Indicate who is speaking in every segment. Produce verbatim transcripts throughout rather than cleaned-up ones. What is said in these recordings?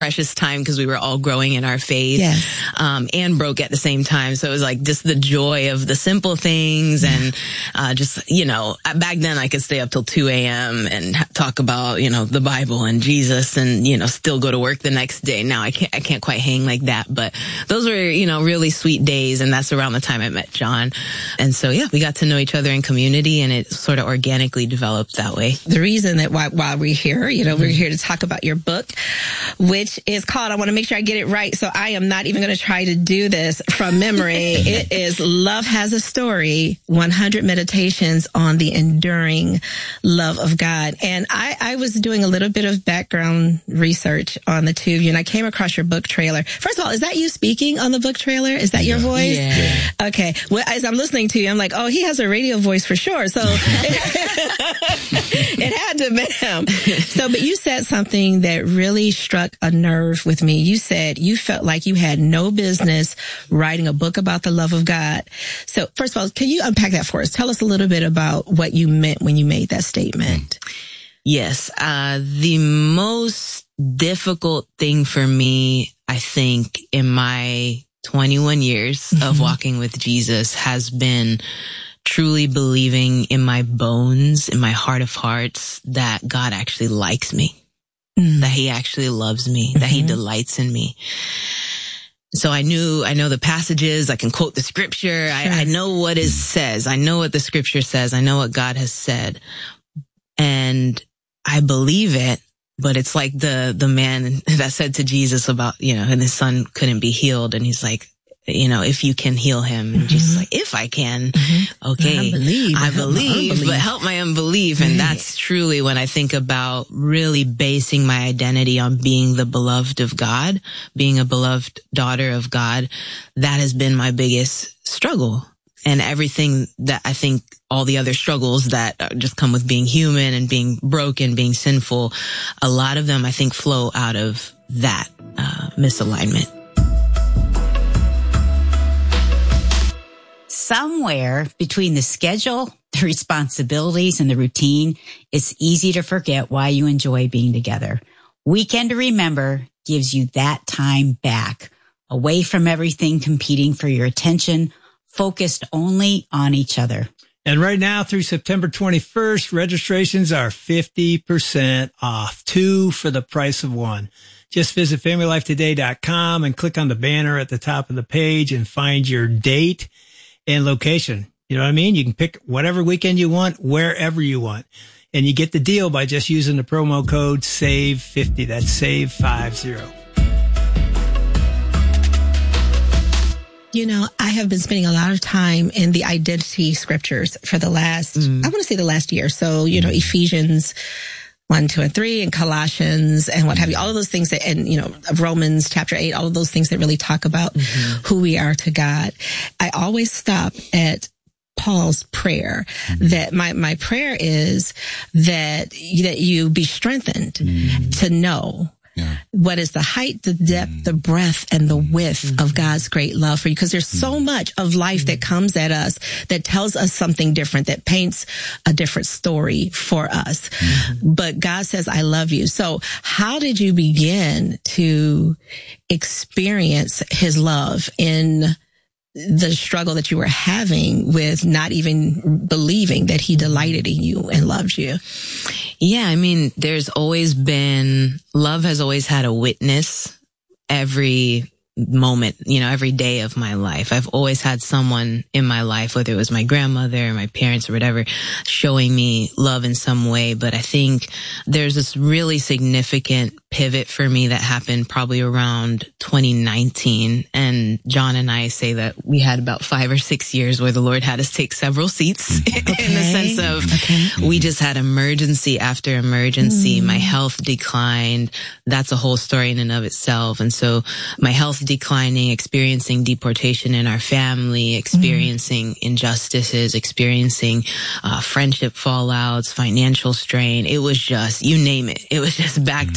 Speaker 1: precious time because we were all growing in our faith,
Speaker 2: yes.
Speaker 1: um, and broke at the same time. So it was like just the joy of the simple things and, uh, just, you know, back then I could stay up till two a.m. and talk about, you know, the Bible and Jesus and, you know, still go to work the next day. Now I can't, I can't quite hang like that, but those were, you know, really sweet days. And that's around the time I met John. And so, yeah, we got to know each other in community and it sort of organically developed that way.
Speaker 2: The reason that why, while we're here, you know, mm-hmm. we're here to talk about your book, which is called, I want to make sure I get it right, so I am not even going to try to do this from memory. It is Love Has a Story, one hundred Meditations on the Enduring Love of God. And I, I was doing a little bit of background research on the two of you, and I came across your book trailer. First of all, is that you speaking on the book trailer? Is that yeah. your voice?
Speaker 1: Yeah.
Speaker 2: Okay. Well, as I'm listening to you, I'm like, oh, he has a radio voice for sure. So it had to be him. So, but you said something that really struck a nerve with me. You said you felt like you had no business writing a book about the love of God. So first of all, can you unpack that for us? Tell us a little bit about what you meant when you made that statement.
Speaker 1: Yes. Uh, the most difficult thing for me, I think, in my twenty-one years mm-hmm. of walking with Jesus has been truly believing in my bones, in my heart of hearts, that God actually likes me. Mm. That he actually loves me, mm-hmm. that he delights in me. So I knew, I know the passages, I can quote the scripture, sure. I, I know what it says, I know what the scripture says, I know what God has said. And I believe it, but it's like the, the man that said to Jesus about, you know, and his son couldn't be healed. And he's like, you know, if you can heal him. And mm-hmm. Jesus like, if I can, mm-hmm. okay.
Speaker 2: I believe,
Speaker 1: I believe, but help my unbelief. And
Speaker 2: right.
Speaker 1: that's truly when I think about really basing my identity on being the beloved of God, being a beloved daughter of God. That has been my biggest struggle. And everything that I think all the other struggles that just come with being human and being broken, being sinful, a lot of them I think flow out of that uh, misalignment.
Speaker 3: Somewhere between the schedule, the responsibilities, and the routine, it's easy to forget why you enjoy being together. Weekend to Remember gives you that time back, away from everything competing for your attention, focused only on each other.
Speaker 4: And right now through September twenty-first, registrations are fifty percent off, two for the price of one. Just visit family life today dot com and click on the banner at the top of the page and find your date and location. You know what I mean? You can pick whatever weekend you want, wherever you want. And you get the deal by just using the promo code save fifty. That's save fifty.
Speaker 2: You know, I have been spending a lot of time in the identity scriptures for the last, mm. I want to say the last year. So, you know, Ephesians one, two, and three, and Colossians, and what have you, all of those things that, and, you know, Romans chapter eight, all of those things that really talk about mm-hmm. who we are to God. I always stop at Paul's prayer, mm-hmm. that my, my prayer is that, that you be strengthened mm-hmm. to know yeah. what is the height, the depth, mm-hmm. the breadth, and the width mm-hmm. of God's great love for you. Because there's so much of life that comes at us that tells us something different, that paints a different story for us. Mm-hmm. But God says, I love you. So how did you begin to experience his love in the struggle that you were having with not even believing that he delighted in you and loved you?
Speaker 1: Yeah, I mean, there's always been, love has always had a witness every moment, you know, every day of my life. I've always had someone in my life, whether it was my grandmother or my parents or whatever, showing me love in some way. But I think there's this really significant pivot for me that happened probably around twenty nineteen. And John and I say that we had about five or six years where the Lord had us take several seats okay. in the sense of okay. we just had emergency after emergency. Mm. My health declined. That's a whole story in and of itself. And so my health declining, experiencing deportation in our family, experiencing mm. injustices, experiencing uh, friendship fallouts, financial strain. It was just, you name it. It was just back mm. to back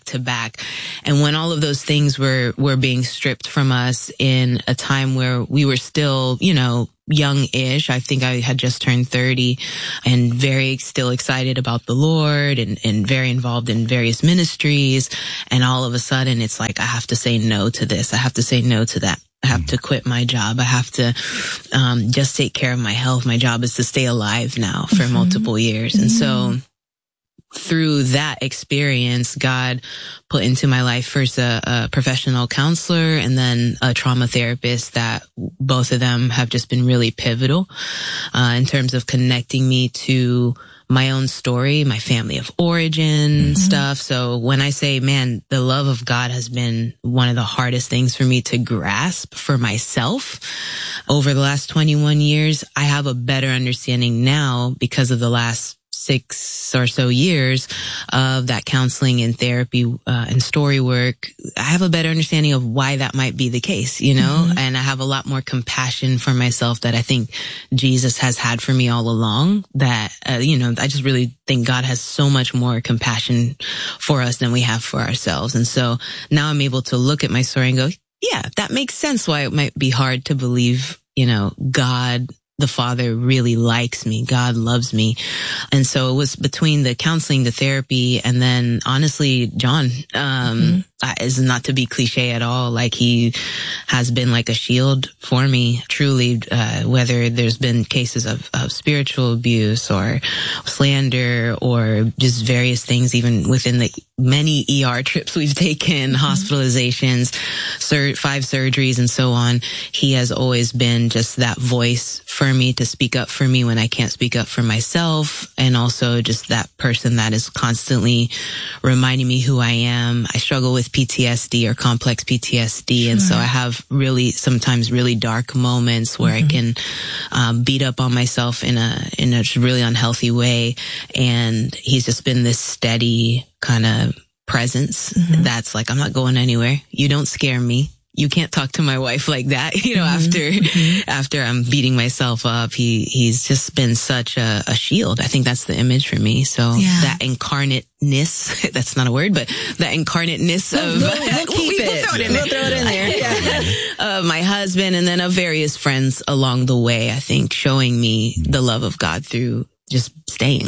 Speaker 1: to back. And when all of those things were, were being stripped from us in a time where we were still, you know, young-ish. I think I had just turned thirty and very still excited about the Lord and, and very involved in various ministries. And all of a sudden it's like, I have to say no to this. I have to say no to that. I have to quit my job. I have to um, just take care of my health. My job is to stay alive now for mm-hmm. multiple years. And mm-hmm. so through that experience, God put into my life first a, a professional counselor and then a trauma therapist that both of them have just been really pivotal uh, in terms of connecting me to my own story, my family of origin mm-hmm. stuff. So when I say, man, the love of God has been one of the hardest things for me to grasp for myself over the last twenty-one years, I have a better understanding now because of the last six or so years of that counseling and therapy uh, and story work. I have a better understanding of why that might be the case, you know, mm-hmm. and I have a lot more compassion for myself that I think Jesus has had for me all along, that, uh, you know, I just really think God has so much more compassion for us than we have for ourselves. And so now I'm able to look at my story and go, yeah, that makes sense why it might be hard to believe, you know, God the Father really likes me. God loves me. And so it was between the counseling, the therapy, and then honestly, John, um, mm-hmm. is not to be cliche at all. Like he has been like a shield for me, truly, uh, whether there's been cases of, of spiritual abuse or slander or just various things, even within the many E R trips we've taken, mm-hmm. hospitalizations, sur- five surgeries and so on. He has always been just that voice for me to speak up for me when I can't speak up for myself. And also just that person that is constantly reminding me who I am. I struggle with P T S D or complex P T S D. Sure. And so I have really, sometimes really dark moments where mm-hmm. I can um, beat up on myself in a, in a really unhealthy way. And he's just been this steady kind of presence mm-hmm. that's like, I'm not going anywhere. You don't scare me. You can't talk to my wife like that, you know, mm-hmm. after, mm-hmm. after I'm beating myself up. He, he's just been such a, a shield. I think that's the image for me. So yeah. that incarnateness, that's not a word, but that incarnateness
Speaker 2: we'll,
Speaker 1: of,
Speaker 2: we'll, we'll keep
Speaker 1: we'll
Speaker 2: it.
Speaker 1: Throw it in
Speaker 2: we'll
Speaker 1: there.
Speaker 2: throw it in there.
Speaker 1: uh, my husband and then of various friends along the way, I think showing me the love of God through just staying.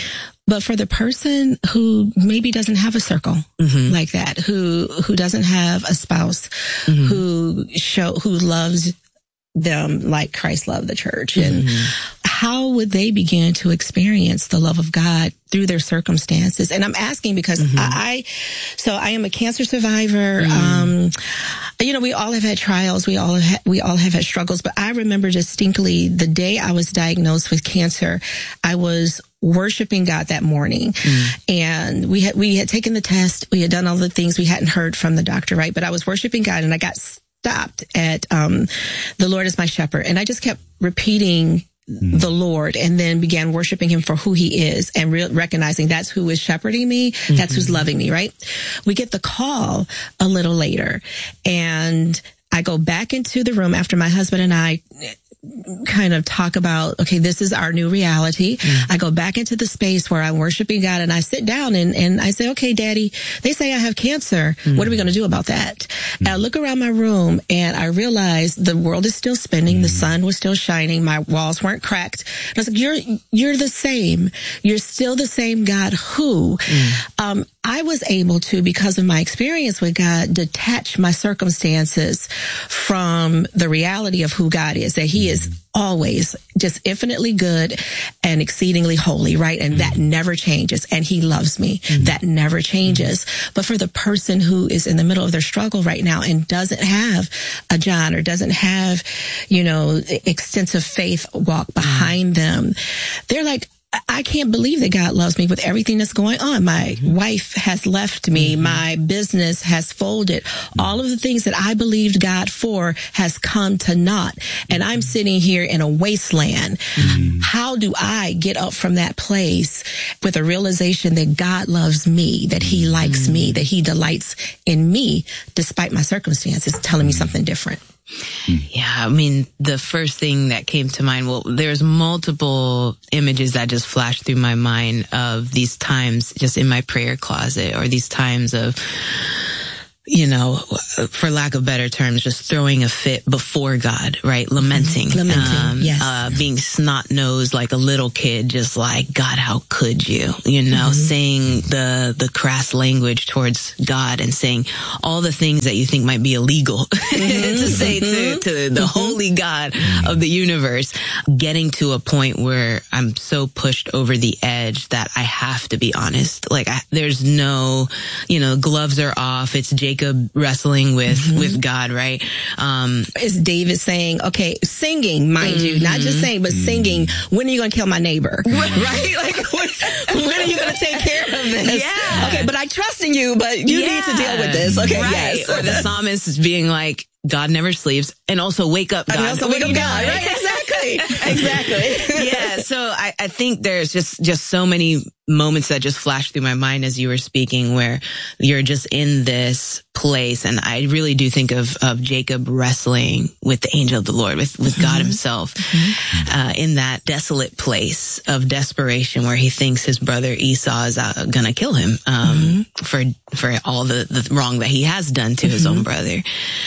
Speaker 2: But for the person who maybe doesn't have a circle mm-hmm. like that, who who doesn't have a spouse, mm-hmm. who show who loves them like Christ loved the church, mm-hmm. and how would they begin to experience the love of God through their circumstances? And I'm asking because mm-hmm. I, I, so I am a cancer survivor. Mm-hmm. Um, you know, we all have had trials. We all have, we all have had struggles. But I remember distinctly the day I was diagnosed with cancer, I was worshiping God that morning. Mm. And we had, we had taken the test. We had done all the things. We hadn't heard from the doctor, right? But I was worshiping God and I got stopped at, um, the Lord is my shepherd. And I just kept repeating mm. the Lord and then began worshiping him for who he is and re- recognizing that's who is shepherding me. Mm-hmm. That's who's loving me, right? We get the call a little later and I go back into the room after my husband and I kind of talk about, okay, this is our new reality. Mm. I go back into the space where I'm worshiping God and I sit down and, and I say, okay, Daddy, they say I have cancer. Mm. What are we going to do about that? Mm. And I look around my room and I realize the world is still spinning. Mm. The sun was still shining. My walls weren't cracked. And I was like, you're, you're the same. You're still the same God who, mm. um, I was able to, because of my experience with God, detach my circumstances from the reality of who God is, that he is always just infinitely good and exceedingly holy, right? And mm-hmm. that never changes. And he loves me. Mm-hmm. That never changes. Mm-hmm. But for the person who is in the middle of their struggle right now and doesn't have a John or doesn't have, you know, extensive faith walk behind mm-hmm. them, they're like, I can't believe that God loves me with everything that's going on. My mm-hmm. wife has left me. Mm-hmm. My business has folded. Mm-hmm. All of the things that I believed God for has come to naught. And I'm sitting here in a wasteland. Mm-hmm. How do I get up from that place with a realization that God loves me, that he likes mm-hmm. me, that he delights in me, despite my circumstances telling me something different?
Speaker 1: Yeah, I mean, the first thing that came to mind, well, there's multiple images that just flashed through my mind of these times just in my prayer closet, or these times of, you know, for lack of better terms, just throwing a fit before God, right? Lamenting.
Speaker 2: Lamenting,
Speaker 1: um,
Speaker 2: yes.
Speaker 1: Uh, being snot-nosed like a little kid, just like, God, how could you? You know, mm-hmm. saying the, the crass language towards God and saying all the things that you think might be illegal mm-hmm. to say mm-hmm. to, to the mm-hmm. holy God of the universe. Getting to a point where I'm so pushed over the edge that I have to be honest. Like, I, there's no, you know, gloves are off. It's Jacob wrestling with, mm-hmm. with God, right? Um,
Speaker 2: is David saying, okay, singing, mind mm-hmm. you, not just saying, but singing, when are you going to kill my neighbor? Right? Like, when, when are you going to take care of this?
Speaker 1: Yeah.
Speaker 2: Okay, but I trust in you, but you
Speaker 1: yeah.
Speaker 2: need to deal with this. Okay,
Speaker 1: right.
Speaker 2: yes.
Speaker 1: Or the psalmist is being like, God never sleeps, and also wake up, God.
Speaker 2: And also wake up, God,
Speaker 1: doing?
Speaker 2: right? Exactly. Exactly.
Speaker 1: Yeah, so I, I think there's just, just so many moments that just flashed through my mind as you were speaking, where you're just in this place. And I really do think of, of Jacob wrestling with the angel of the Lord, with, with mm-hmm. God himself, mm-hmm. uh, in that desolate place of desperation where he thinks his brother Esau is uh, gonna kill him, um, mm-hmm. for, for all the, the wrong that he has done to mm-hmm. his own brother.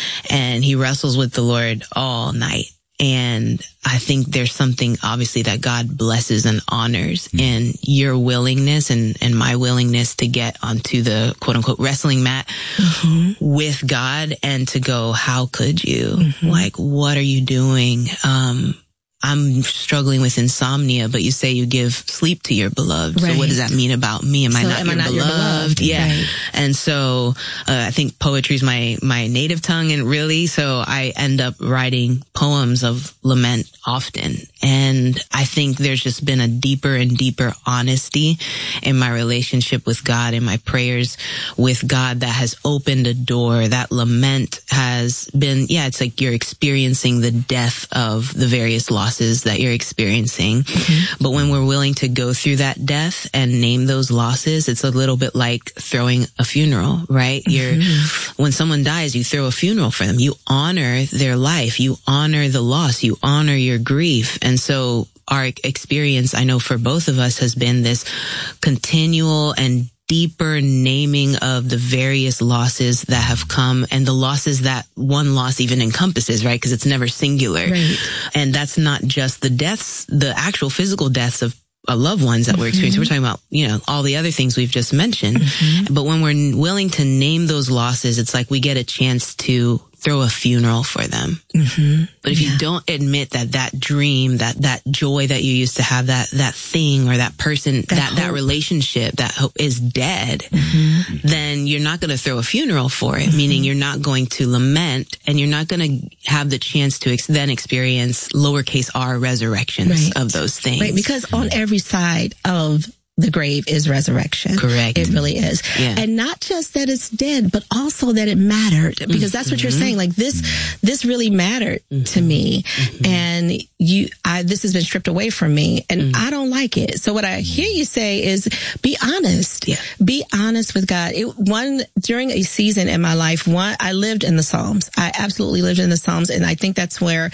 Speaker 1: And he wrestles with the Lord all night. And I think there's something obviously that God blesses and honors mm-hmm. in your willingness and, and my willingness to get onto the quote unquote wrestling mat mm-hmm. with God and to go, how could you? Mm-hmm. Like, what are you doing? Um, I'm struggling with insomnia, but you say you give sleep to your beloved. Right. So what does that mean about me? Am
Speaker 2: so
Speaker 1: I not,
Speaker 2: am
Speaker 1: your,
Speaker 2: I not
Speaker 1: beloved?
Speaker 2: your beloved?
Speaker 1: Yeah.
Speaker 2: Right.
Speaker 1: And so uh, I think poetry is my, my native tongue, and really, so I end up writing poems of lament often. And I think there's just been a deeper and deeper honesty in my relationship with God, in my prayers with God, that has opened a door. That lament has been, yeah, it's like you're experiencing the death of the various losses that you're experiencing. Mm-hmm. But when we're willing to go through that death and name those losses, it's a little bit like throwing a funeral, right? Mm-hmm. You're, when someone dies, you throw a funeral for them. You honor their life. You honor the loss. You honor your grief. And so our experience, I know for both of us, has been this continual and deeper naming of the various losses that have come, and the losses that one loss even encompasses, right? Because it's never singular. Right. And that's not just the deaths, the actual physical deaths of uh, loved ones that mm-hmm. we're experiencing. We're talking about, you know, all the other things we've just mentioned. Mm-hmm. But when we're willing to name those losses, it's like we get a chance to throw a funeral for them. Mm-hmm. But if yeah. you don't admit that that dream, that that joy that you used to have, that that thing or that person, that that, that relationship, that hope is dead, mm-hmm. then you're not going to throw a funeral for it, mm-hmm. meaning you're not going to lament, and you're not going to have the chance to ex- then experience lowercase r resurrections right. of those things.
Speaker 2: Right, because on every side of the grave is resurrection.
Speaker 1: Correct.
Speaker 2: It really is.
Speaker 1: Yeah.
Speaker 2: And not just that it's dead, but also that it mattered, because mm-hmm. that's what you're saying. Like this, this really mattered mm-hmm. to me. Mm-hmm. And you, I, this has been stripped away from me, and mm-hmm. I don't like it. So what I hear you say is be honest.
Speaker 1: Yeah.
Speaker 2: Be honest with God. It, one, during a season in my life, one, I lived in the Psalms. I absolutely lived in the Psalms. And I think that's where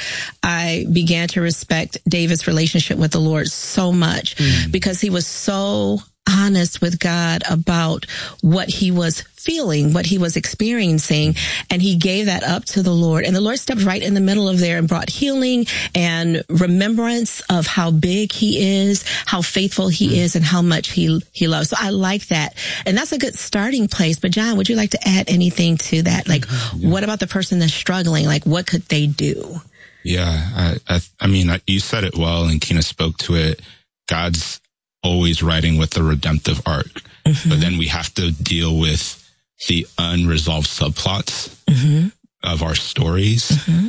Speaker 2: I began to respect David's relationship with the Lord so much, mm-hmm. because he was so honest with God about what he was feeling, what he was experiencing, and he gave that up to the Lord. And the Lord stepped right in the middle of there and brought healing and remembrance of how big he is, how faithful he mm. is, and how much he he loves. So I like that. And that's a good starting place. But John, would you like to add anything to that? Like, yeah. what about the person that's struggling? Like, what could they do?
Speaker 5: Yeah, I I, I mean, you said it well, and Kina spoke to it. God's always writing with the redemptive arc, mm-hmm. but then we have to deal with the unresolved subplots mm-hmm. of our stories. Mm-hmm.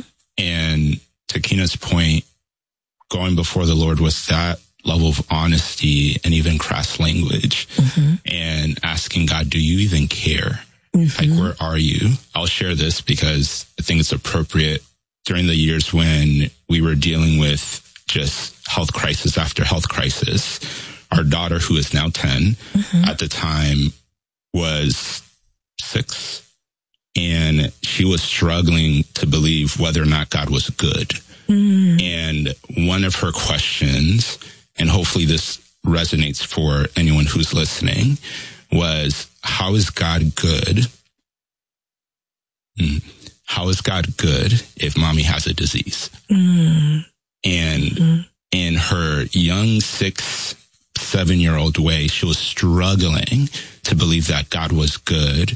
Speaker 5: And to Kina's point, going before the Lord with that level of honesty and even crass language, mm-hmm. and asking God, do you even care? Mm-hmm. Like, where are you? I'll share this because I think it's appropriate. During the years when we were dealing with just health crisis after health crisis, our daughter, who is now ten, mm-hmm. at the time was six, and she was struggling to believe whether or not God was good. Mm. And one of her questions, and hopefully this resonates for anyone who's listening, was, how is God good? Mm. How is God good if mommy has a disease? Mm. And mm. in her young six, seven-year-old way, she was struggling to believe that God was good,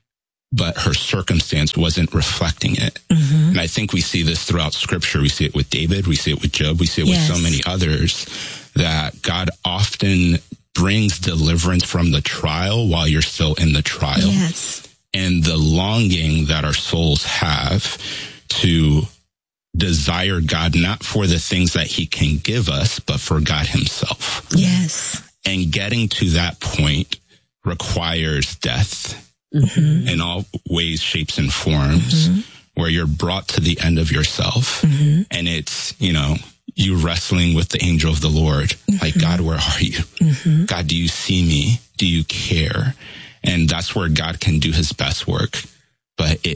Speaker 5: but her circumstance wasn't reflecting it. Mm-hmm. And I think we see this throughout Scripture. We see it with David. We see it with Job. We see it yes. with so many others, that God often brings deliverance from the trial while you're still in the trial.
Speaker 2: Yes.
Speaker 5: And the longing that our souls have to desire God, not for the things that he can give us, but for God himself.
Speaker 2: Yes.
Speaker 5: And getting to that point requires death. Mm-hmm. In all ways, shapes, and forms, mm-hmm. where you're brought to the end of yourself. Mm-hmm. And it's, you know, you wrestling with the angel of the Lord. Mm-hmm. Like, God, where are you? Mm-hmm. God, do you see me? Do you care? And that's where God can do his best work. But it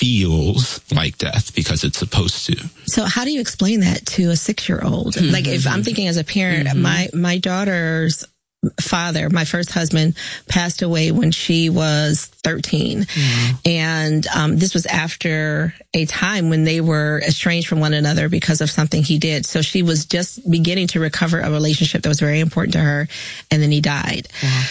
Speaker 5: feels like death because it's supposed to.
Speaker 2: So how do you explain that to a six-year-old? Mm-hmm. Like, if I'm thinking as a parent, mm-hmm. my, my daughter's father, my first husband, passed away when she was thirteen. Mm-hmm. And um, this was after a time when they were estranged from one another because of something he did. So she was just beginning to recover a relationship that was very important to her. And then he died. Wow.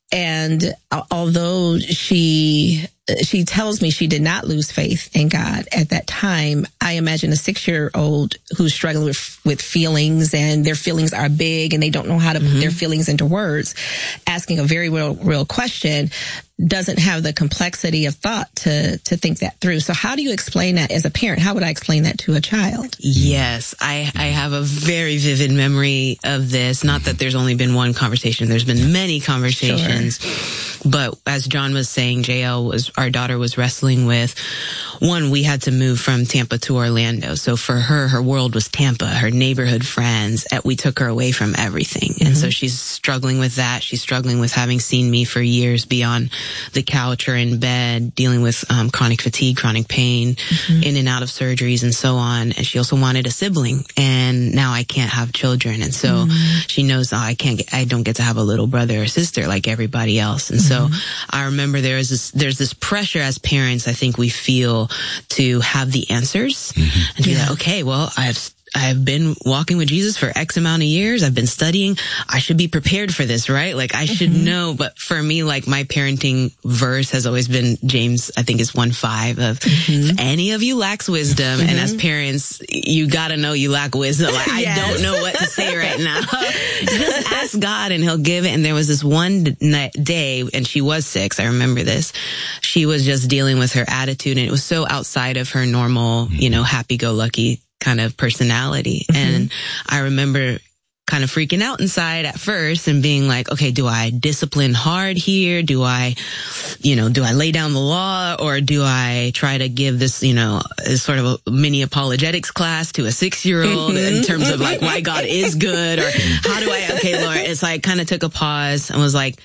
Speaker 2: And although she she tells me she did not lose faith in God at that time, I imagine a six-year-old who's struggling with, with feelings, and their feelings are big and they don't know how to mm-hmm. put their feelings into words, asking a very real, real question, doesn't have the complexity of thought to to think that through. So how do you explain that as a parent? How would I explain that to a child?
Speaker 1: Yes, I, I have a very vivid memory of this. Not that there's only been one conversation. There's been many conversations. Sure. But as John was saying, J L was, our daughter was wrestling with, one, we had to move from Tampa to Orlando. So for her, her world was Tampa, her neighborhood friends. We took her away from everything. Mm-hmm. And so she's struggling with that. She's struggling with having seen me for years beyond the couch or in bed, dealing with um, chronic fatigue, chronic pain, mm-hmm. in and out of surgeries and so on. And she also wanted a sibling, and now I can't have children. And so mm-hmm. she knows, oh, I can't get, I don't get to have a little brother or sister like everybody else. And mm-hmm. so I remember there is this, there's this pressure as parents, I think we feel, to have the answers mm-hmm. and to yeah. be like, okay, well, I've I've been walking with Jesus for X amount of years. I've been studying. I should be prepared for this, right? Like, I should mm-hmm. know. But for me, like, my parenting verse has always been James, I think is one five of, mm-hmm. if any of you lacks wisdom, mm-hmm. and as parents, you gotta know you lack wisdom. Like, yes. I don't know what to say right now. Just ask God and he'll give it. And there was this one day, and she was six, I remember this. She was just dealing with her attitude, and it was so outside of her normal, you know, happy-go-lucky kind of personality. Mm-hmm. And I remember kind of freaking out inside at first and being like, okay, do I discipline hard here? Do I, you know, do I lay down the law, or do I try to give this, you know, sort of a mini apologetics class to a six-year-old mm-hmm. in terms of like why God is good, or how do I, okay, Lord, it's like kind of took a pause and was like,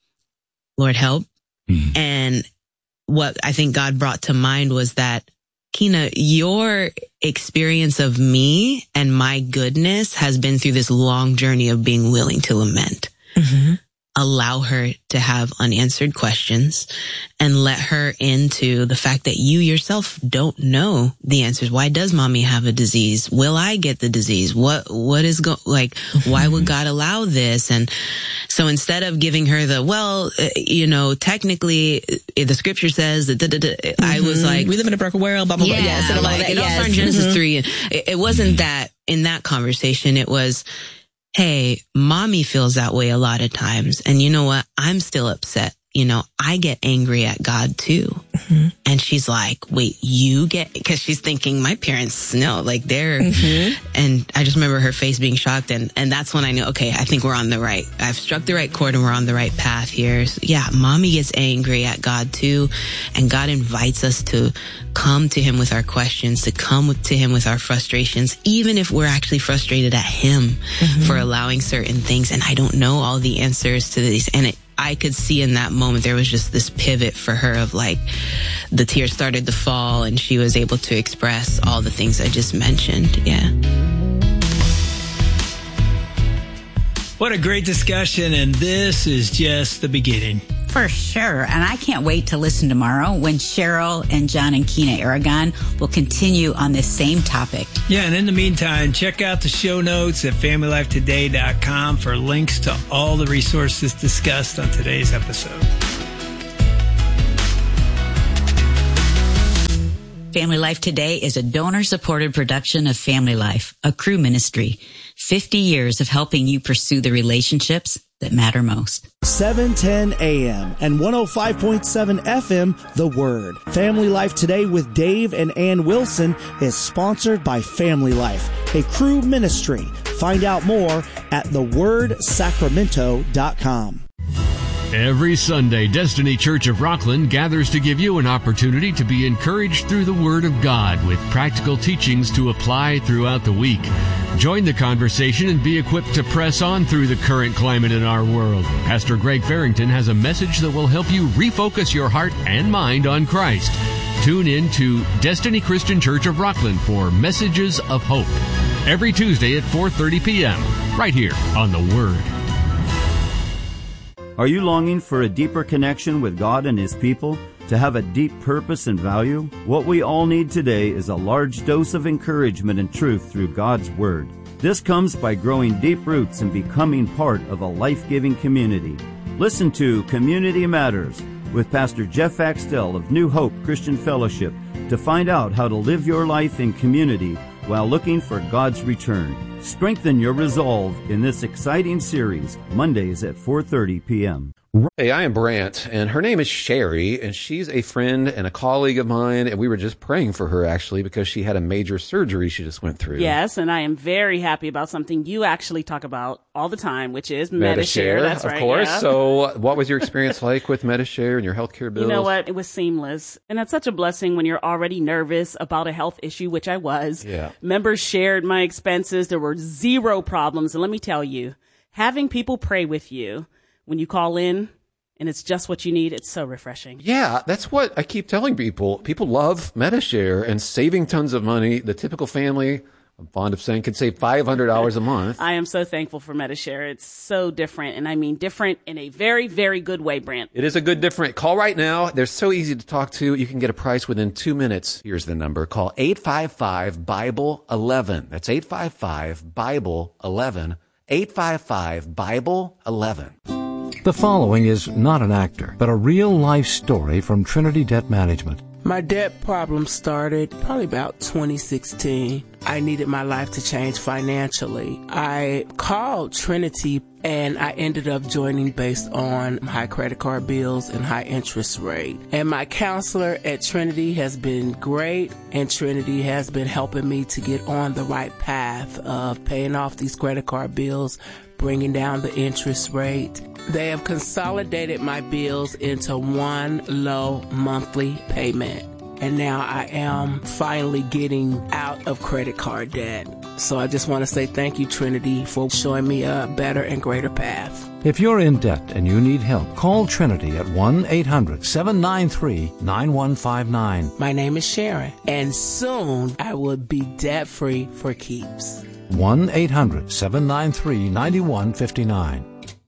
Speaker 1: Lord, help. Mm-hmm. And what I think God brought to mind was that, Kina, your experience of me and my goodness has been through this long journey of being willing to lament. Mm-hmm. Allow her to have unanswered questions and let her into the fact that you yourself don't know the answers. Why does mommy have a disease? Will I get the disease? What, what is go, like, mm-hmm. why would God allow this? And so instead of giving her the, well, uh, you know, technically uh, the scripture says that, da, da, da, mm-hmm. I was like,
Speaker 2: we live in a broken world, blah, blah, blah.
Speaker 1: Yeah,
Speaker 2: yes,
Speaker 1: and like,
Speaker 2: that,
Speaker 1: it all
Speaker 2: yes.
Speaker 1: started in Genesis
Speaker 2: mm-hmm.
Speaker 1: three. And it, it wasn't that in that conversation. It was, hey, mommy feels that way a lot of times. And you know what? I'm still upset. You know, I get angry at God too. Mm-hmm. And she's like, wait, you get, because she's thinking my parents, no, like they're, mm-hmm. and I just remember her face being shocked. And, and that's when I knew, okay, I think we're on the right, I've struck the right chord and we're on the right path here. So yeah, mommy gets angry at God too. And God invites us to come to him with our questions, to come to him with our frustrations, even if we're actually frustrated at him mm-hmm. for allowing certain things. And I don't know all the answers to these. And it, I could see in that moment, there was just this pivot for her of like, the tears started to fall and she was able to express all the things I just mentioned. Yeah.
Speaker 4: What a great discussion, and this is just the beginning.
Speaker 3: For sure. And I can't wait to listen tomorrow when Cheryl and John and Kina Aragon will continue on this same topic.
Speaker 4: Yeah, and in the meantime, check out the show notes at family life today dot com for links to all the resources discussed on today's episode.
Speaker 3: Family Life Today is a donor-supported production of Family Life, a Cru ministry. fifty years of helping you pursue the relationships that matter most.
Speaker 6: seven ten a.m. and one oh five point seven F M, The Word. Family Life Today with Dave and Ann Wilson is sponsored by Family Life, a Cru ministry. Find out more at the word sacramento dot com.
Speaker 7: Every Sunday, Destiny Church of Rockland gathers to give you an opportunity to be encouraged through the Word of God with practical teachings to apply throughout the week. Join the conversation and be equipped to press on through the current climate in our world. Pastor Greg Farrington has a message that will help you refocus your heart and mind on Christ. Tune in to Destiny Christian Church of Rockland for Messages of Hope every Tuesday at four thirty p.m. right here on The Word.
Speaker 8: Are you longing for a deeper connection with God and His people? To have a deep purpose and value? What we all need today is a large dose of encouragement and truth through God's Word. This comes by growing deep roots and becoming part of a life-giving community. Listen to Community Matters with Pastor Jeff Axtell of New Hope Christian Fellowship to find out how to live your life in community while looking for God's return. Strengthen your resolve in this exciting series, Mondays at four thirty p.m.
Speaker 9: Hey, I am Brant, and her name is Sherry, and she's a friend and a colleague of mine, and we were just praying for her, actually, because she had a major surgery she just went through.
Speaker 10: Yes, and I am very happy about something you actually talk about all the time, which is Medi-Share. That's
Speaker 9: of
Speaker 10: right,
Speaker 9: course.
Speaker 10: yeah.
Speaker 9: So what was your experience like with Medi-Share and your healthcare bills?
Speaker 10: You know what? It was seamless. And that's such a blessing when you're already nervous about a health issue, which I was.
Speaker 9: Yeah.
Speaker 10: Members shared my expenses. There were zero problems. And let me tell you, having people pray with you when you call in, and it's just what you need, it's so refreshing.
Speaker 9: Yeah, that's what I keep telling people. People love Medi-Share and saving tons of money. The typical family, I'm fond of saying, can save five hundred dollars a month.
Speaker 10: I am so thankful for Medi-Share. It's so different, and I mean different in a very, very good way, Brant.
Speaker 9: It is a good different. Call right now. They're so easy to talk to. You can get a price within two minutes. Here's the number. Call eight five five, Bible eleven. That's eight five five, Bible eleven. eight five five, Bible eleven.
Speaker 11: The following is not an actor, but a real-life story from Trinity Debt Management.
Speaker 12: My debt problem started probably about twenty sixteen. I needed my life to change financially. I called Trinity and I ended up joining based on high credit card bills and high interest rate. And my counselor at Trinity has been great, and Trinity has been helping me to get on the right path of paying off these credit card bills, bringing down the interest rate. They have consolidated my bills into one low monthly payment. And now I am finally getting out of credit card debt. So I just want to say thank you, Trinity, for showing me a better and greater path.
Speaker 11: If you're in debt and you need help, call Trinity at one eight hundred, seven nine three, nine one five nine.
Speaker 12: My name is Sharon, and soon I will be debt-free for keeps.
Speaker 11: one eight hundred, seven nine three, nine one five nine.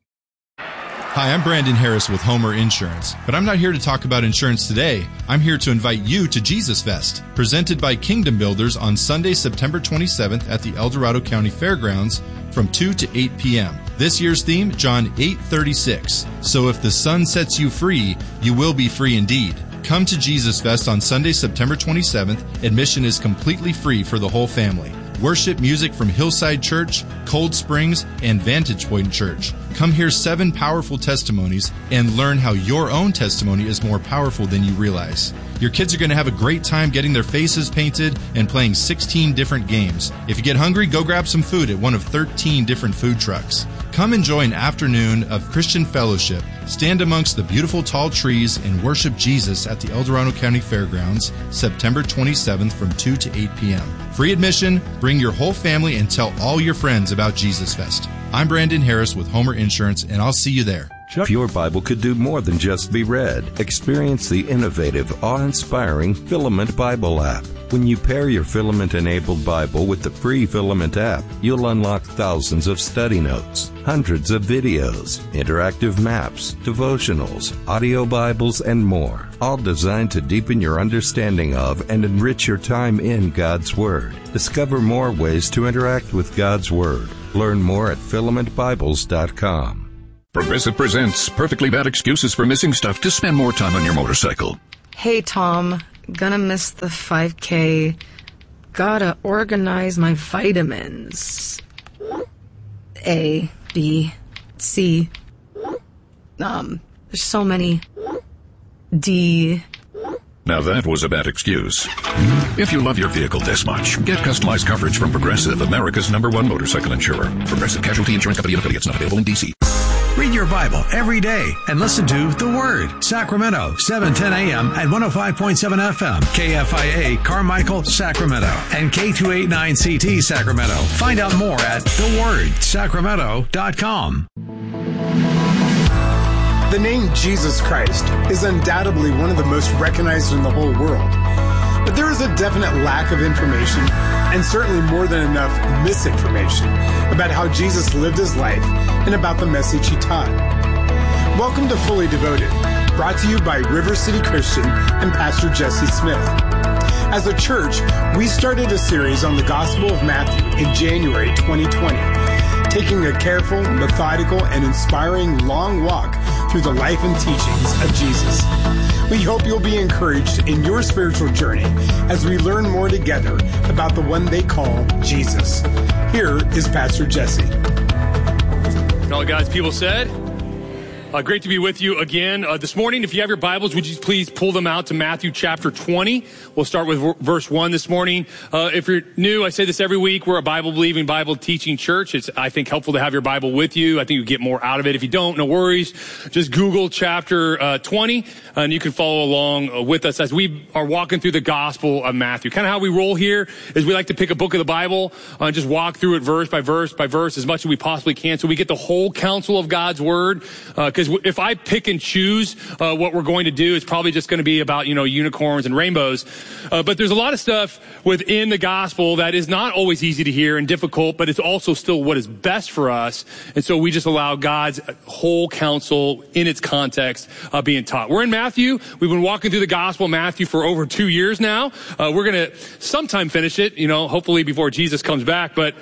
Speaker 13: Hi, I'm Brandon Harris with Homer Insurance, but I'm not here to talk about insurance today. I'm here to invite you to Jesus Fest, presented by Kingdom Builders on Sunday, September twenty-seventh at the El Dorado County Fairgrounds from two to eight p.m. This year's theme, John eight thirty-six. So if the sun sets you free, you will be free indeed. Come to Jesus Fest on Sunday, September twenty-seventh. Admission is completely free for the whole family. Worship music from Hillside Church, Cold Springs, and Vantage Point Church. Come hear seven powerful testimonies and learn how your own testimony is more powerful than you realize. Your kids are going to have a great time getting their faces painted and playing sixteen different games. If you get hungry, go grab some food at one of thirteen different food trucks. Come enjoy an afternoon of Christian fellowship. Stand amongst the beautiful tall trees and worship Jesus at the El Dorado County Fairgrounds, September twenty-seventh from two to eight p.m. Free admission, bring your whole family, and tell all your friends about Jesus Fest. I'm Brandon Harris with Homer Insurance, and I'll see you there.
Speaker 14: Your Bible could do more than just be read. Experience the innovative, awe-inspiring Filament Bible app. When you pair your Filament-enabled Bible with the free Filament app, you'll unlock thousands of study notes, hundreds of videos, interactive maps, devotionals, audio Bibles, and more, all designed to deepen your understanding of and enrich your time in God's Word. Discover more ways to interact with God's Word. Learn more at filament bibles dot com.
Speaker 15: Progressive presents Perfectly Bad Excuses for Missing Stuff to Spend More Time on Your Motorcycle.
Speaker 16: Hey, Tom. Gonna miss the five K. Gotta organize my vitamins. A, B, C. Um, there's so many. D.
Speaker 15: Now that was a bad excuse. If you love your vehicle this much, get customized coverage from Progressive, America's number one motorcycle insurer. Progressive Casualty Insurance Company and affiliates, not available in D C.
Speaker 17: Read your Bible every day and listen to The Word. Sacramento, seven ten a.m. at one oh five point seven F M. K F I A, Carmichael, Sacramento. And K two eighty-nine C T, Sacramento. Find out more at the word sacramento dot com.
Speaker 18: The name Jesus Christ is undoubtedly one of the most recognized in the whole world. But there is a definite lack of information, and certainly more than enough misinformation, about how Jesus lived his life and about the message he taught. Welcome to Fully Devoted, brought to you by River City Christian and Pastor Jesse Smith. As a church, we started a series on the Gospel of Matthew in January twenty twenty, taking a careful, methodical, and inspiring long walk through the life and teachings of Jesus. We hope you'll be encouraged in your spiritual journey as we learn more together about the one they call Jesus. Here is Pastor Jesse.
Speaker 19: And all God's people said, uh, great to be with you again uh, this morning. If you have your Bibles, would you please pull them out to Matthew chapter twenty? We'll start with v- verse one this morning. Uh, if you're new, I say this every week. We're a Bible-believing, Bible-teaching church. It's, I think, helpful to have your Bible with you. I think you get more out of it. If you don't, no worries. Just Google chapter uh, twenty, and you can follow along with us as we are walking through the Gospel of Matthew. Kind of how we roll here is we like to pick a book of the Bible uh, and just walk through it verse by verse by verse as much as we possibly can so we get the whole counsel of God's Word. Because uh, if I pick and choose uh, what we're going to do, it's probably just going to be about, you know, unicorns and rainbows. Uh, but there's a lot of stuff within the gospel that is not always easy to hear and difficult, but it's also still what is best for us. And so we just allow God's whole counsel in its context uh, being taught. We're in Matthew. We've been walking through the Gospel of Matthew for over two years now. Uh, we're going to sometime finish it, you know, hopefully before Jesus comes back. But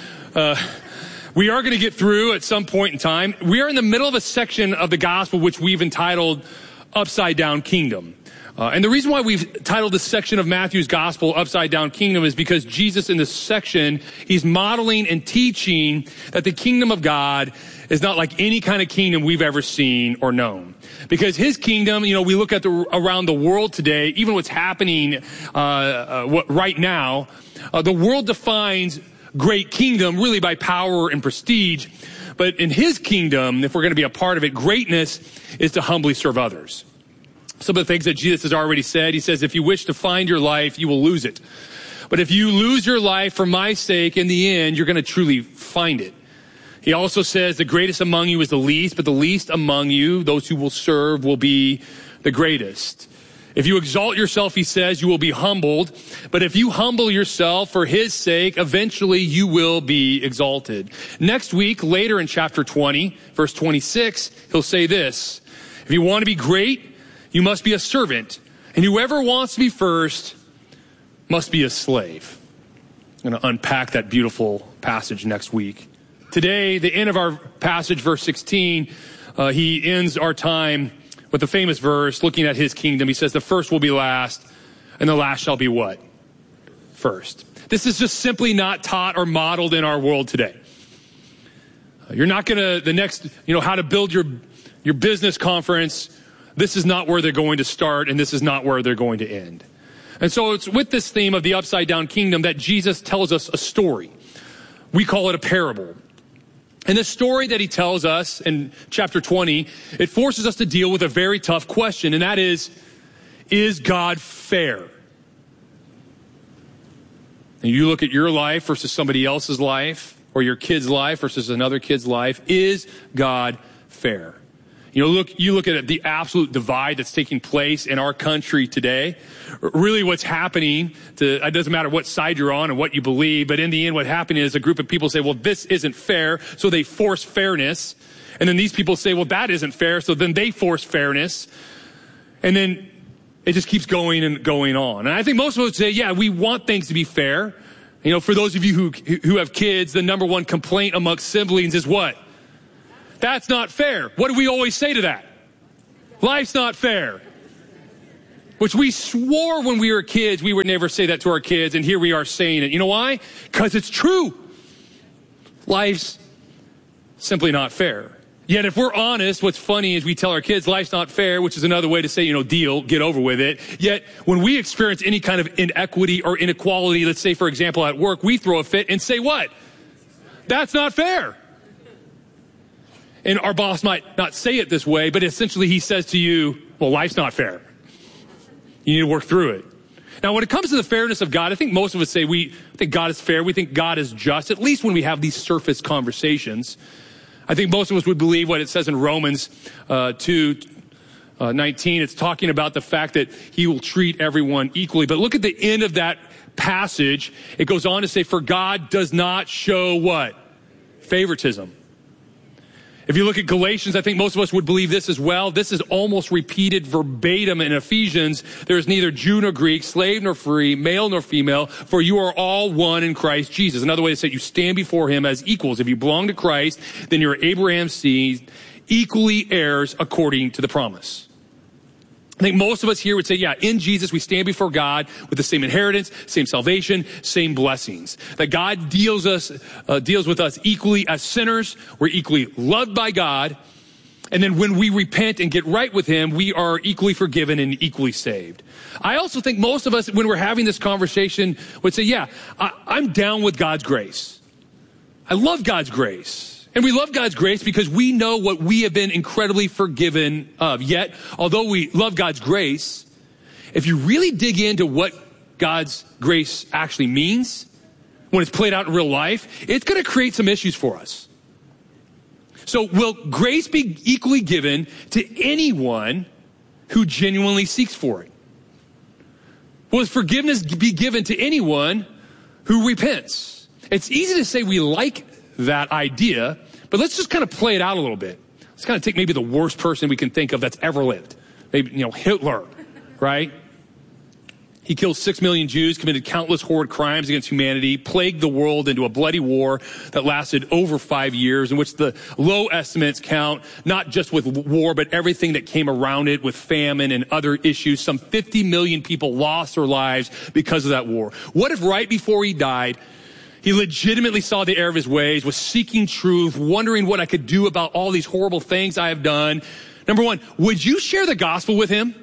Speaker 19: uh we are going to get through at some point in time. We are in the middle of a section of the gospel which we've entitled Upside Down Kingdom. Uh, and the reason why we've titled this section of Matthew's gospel Upside Down Kingdom is because Jesus in this section, he's modeling and teaching that the kingdom of God is not like any kind of kingdom we've ever seen or known. Because his kingdom, you know, we look at the around the world today, even what's happening uh, uh what, right now, uh, the world defines great kingdom really by power and prestige. But in his kingdom, if we're going to be a part of it, greatness is to humbly serve others. Some of the things that Jesus has already said, he says, if you wish to find your life, you will lose it. But if you lose your life for my sake, in the end, you're going to truly find it. He also says the greatest among you is the least, but the least among you, those who will serve, will be the greatest. If you exalt yourself, he says, you will be humbled. But if you humble yourself for his sake, eventually you will be exalted. Next week, later in chapter twenty, verse twenty-six, he'll say this: if you want to be great, you must be a servant. And whoever wants to be first must be a slave. I'm going to unpack that beautiful passage next week. Today, the end of our passage, verse sixteen, uh, he ends our time with the famous verse, looking at his kingdom. He says, the first will be last, and the last shall be what? First. This is just simply not taught or modeled in our world today. You're not going to, the next, you know, how to build your, your business conference, this is not where they're going to start, and this is not where they're going to end. And so it's with this theme of the upside down kingdom that Jesus tells us a story. We call it a parable. And the story that he tells us in chapter twenty, it forces us to deal with a very tough question, and that is, is God fair? And you look at your life versus somebody else's life, or your kid's life versus another kid's life. Is God fair? You know, look, you look at the absolute divide that's taking place in our country today. Really what's happening, to, it doesn't matter what side you're on and what you believe, but in the end what happened is a group of people say, well, this isn't fair, so they force fairness. And then these people say, well, that isn't fair, so then they force fairness. And then it just keeps going and going on. And I think most of us would say, yeah, we want things to be fair. You know, for those of you who who have kids, the number one complaint amongst siblings is what? That's not fair. What do we always say to that? Life's not fair. Which we swore when we were kids we would never say that to our kids, and here we are saying it. You know why? Because it's true. Life's simply not fair. Yet if we're honest, what's funny is we tell our kids life's not fair, which is another way to say, you know, deal, get over with it. Yet when we experience any kind of inequity or inequality, let's say, for example, at work, we throw a fit and say what? That's not fair. And our boss might not say it this way, but essentially he says to you, well, life's not fair. You need to work through it. Now, when it comes to the fairness of God, I think most of us say we think God is fair. We think God is just, at least when we have these surface conversations. I think most of us would believe what it says in Romans uh, two nineteen. It's talking about the fact that he will treat everyone equally. But look at the end of that passage. It goes on to say, for God does not show what? Favoritism. If you look at Galatians, I think most of us would believe this as well. This is almost repeated verbatim in Ephesians. There is neither Jew nor Greek, slave nor free, male nor female, for you are all one in Christ Jesus. Another way to say it, you stand before him as equals. If you belong to Christ, then you're Abraham's seed, equally heirs according to the promise. I think most of us here would say, yeah, in Jesus, we stand before God with the same inheritance, same salvation, same blessings. That God deals us, uh, deals with us equally as sinners. We're equally loved by God. And then when we repent and get right with him, we are equally forgiven and equally saved. I also think most of us, when we're having this conversation, would say, yeah, I, I'm down with God's grace. I love God's grace. And we love God's grace because we know what we have been incredibly forgiven of. Yet, although we love God's grace, if you really dig into what God's grace actually means, when it's played out in real life, it's going to create some issues for us. So will grace be equally given to anyone who genuinely seeks for it? Will forgiveness be given to anyone who repents? It's easy to say we like that idea, but let's just kind of play it out a little bit. Let's kind of take maybe the worst person we can think of that's ever lived. Maybe, you know, Hitler, right? He killed six million Jews, committed countless horrid crimes against humanity, plagued the world into a bloody war that lasted over five years, in which the low estimates count not just with war, but everything that came around it with famine and other issues. Some fifty million people lost their lives because of that war. What if right before he died, he legitimately saw the error of his ways, was seeking truth, wondering what I could do about all these horrible things I have done? Number one, would you share the gospel with him?